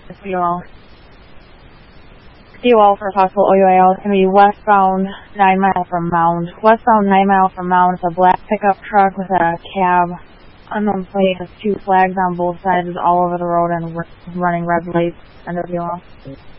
Fuel. Fuel for possible OUAL is going to be westbound 9 Mile from Mound. Westbound 9 Mile from Mound is a black pickup truck with a cab. Unknown plate has 2 flags on both sides, all over the road and running red lights. End of fuel.